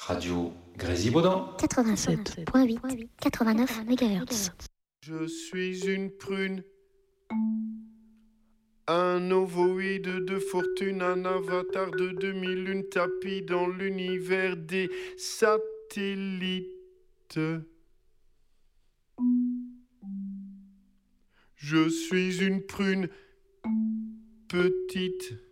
Radio Grésivaudan. 87.8, 89 MHz. Je suis une prune, un ovoïde de fortune, un avatar de demi-lune, tapis dans l'univers des satellites. Je suis une prune, petite,